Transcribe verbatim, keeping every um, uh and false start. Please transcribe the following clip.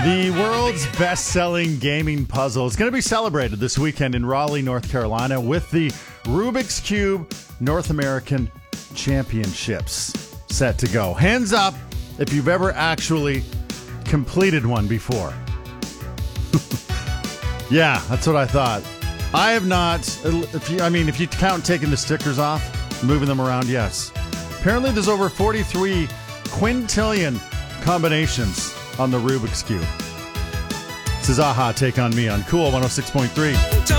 The world's best-selling gaming puzzle is going to be celebrated this weekend in Raleigh, North Carolina with the Rubik's Cube North American Championships set to go. Hands up if you've ever actually completed one before. Yeah, that's what I thought. I have not. If you, I mean, if you count taking the stickers off, moving them around, yes. Apparently there's over forty-three quintillion combinations on the Rubik's Cube. This is Aha Take On Me on Cool one oh six point three.